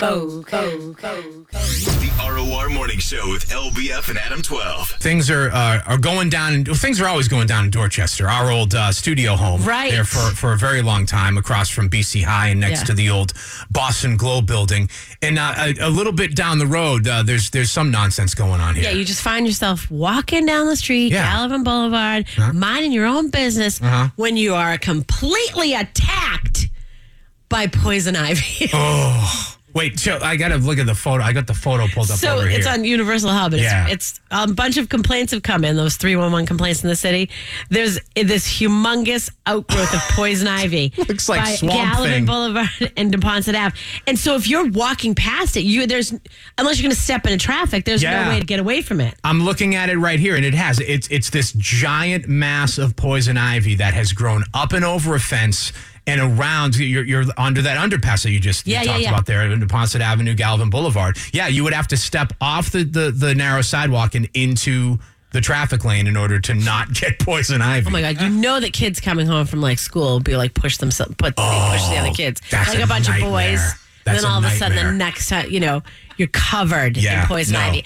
The ROR Morning Show with LBF and Adam 12. Things are going down. Things are always going down in Dorchester, our old studio home. Right. There for a very long time, across from BC High and next to the old Boston Globe building. And a little bit down the road, there's some nonsense going on here. Yeah, you just find yourself walking down the street, Gallivan Boulevard, minding your own business when you are completely attacked by poison ivy. Wait, chill. I got to look at the photo. I got the photo pulled up over here. So it's on Universal Hub. It's a bunch of complaints have come in, those 311 complaints in the city. There's this humongous outgrowth of poison ivy. Looks like by Swamp Gallivan Thing. Boulevard and DePonset Ave. And so if you're walking past it, unless you're going to step into traffic, there's no way to get away from it. I'm looking at it right here, and it's this giant mass of poison ivy that has grown up and over a fence and around. You're under that underpass that you talked about there, Ponset Avenue, Gallivan Boulevard. Yeah, you would have to step off the narrow sidewalk and into the traffic lane in order to not get poison ivy. Oh my God! You know that kids coming home from school will be push the other kids, that's a bunch nightmare. of boys. That's and then all of a sudden, nightmare. the next time, you're covered in poison ivy.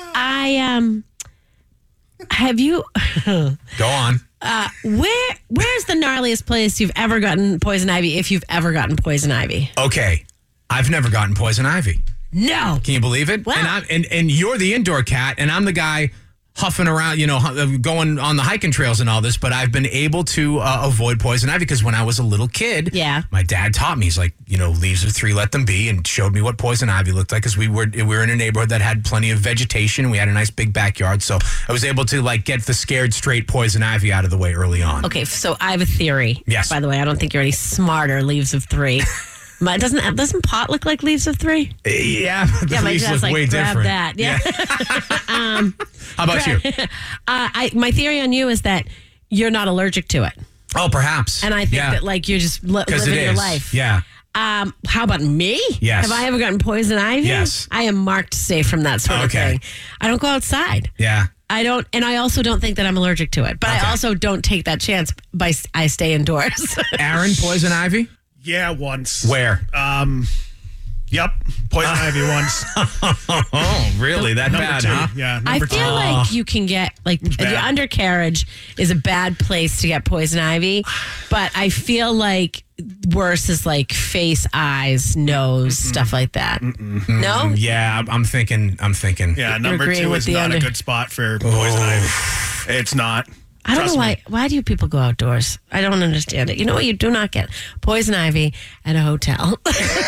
Have you? Go on. Where's the gnarliest place you've ever gotten poison ivy, if you've ever gotten poison ivy? Okay, I've never gotten poison ivy. No. Can you believe it? Wow. And you're the indoor cat, and I'm the guy huffing around, going on the hiking trails and all this, but I've been able to avoid poison ivy because when I was a little kid, my dad taught me, he's like, leaves of three, let them be, and showed me what poison ivy looked like because we were in a neighborhood that had plenty of vegetation. We had a nice big backyard, so I was able to get the scared straight poison ivy out of the way early on. Okay, so I have a theory. Yes. By the way, I don't think you're any smarter, leaves of three. Doesn't pot look like leaves of three? Yeah, the my leaves dad's look way grab different. that. Yeah. How about you? My theory on you is that you're not allergic to it. Oh, perhaps. And I think that you're just living your life. Yeah. How about me? Yes. Have I ever gotten poison ivy? Yes. I am marked safe from that sort of thing. I don't go outside. Yeah. I don't, and I also don't think that I'm allergic to it. But I also don't take that chance I stay indoors. Aaron, poison ivy? Yeah, once. Where? Yep. Poison ivy once. Oh, really? That Number bad, two. huh? Yeah. I Number feel two. like you can get, the undercarriage is a bad place to get poison ivy, but I feel like worse is face, eyes, nose, stuff like that. No? Yeah, I'm thinking. Yeah, You're number agreeing two with is the not a under- good spot for poison ivy. It's not. I don't Trust know me. why do people go outdoors? I don't understand it. You know what? You do not get poison ivy at a hotel.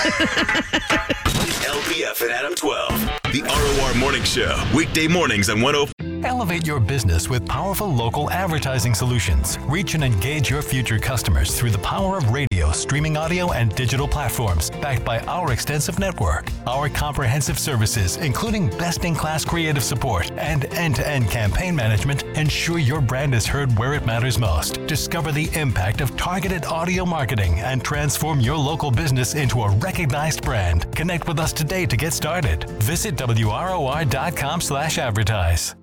LBF and Adam 12. The ROR Morning Show. Weekday mornings on 105. Elevate your business with powerful local advertising solutions. Reach and engage your future customers through the power of radio, streaming audio, and digital platforms, backed by our extensive network. Our comprehensive services, including best-in-class creative support and end-to-end campaign management, ensure your brand is heard where it matters most. Discover the impact of targeted audio marketing and transform your local business into a recognized brand. Connect with us today to get started. Visit WROR.com/advertise.